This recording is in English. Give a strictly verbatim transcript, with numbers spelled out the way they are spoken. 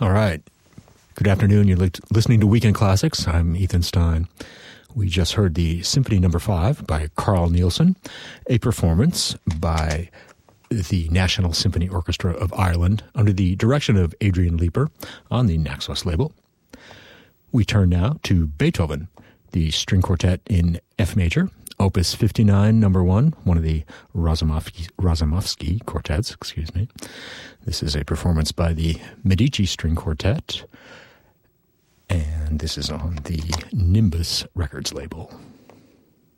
All right. Good afternoon. You're listening to Weekend Classics. I'm Ethan Stein. We just heard the Symphony Number Five by Carl Nielsen, a performance by the National Symphony Orchestra of Ireland under the direction of Adrian Leeper on the Naxos label. We turn now to Beethoven, the string quartet in F major, Opus fifty-nine, number one, one of the Razumovsky, Razumovsky quartets, excuse me. This is a performance by the Medici String Quartet, and this is on the Nimbus Records label.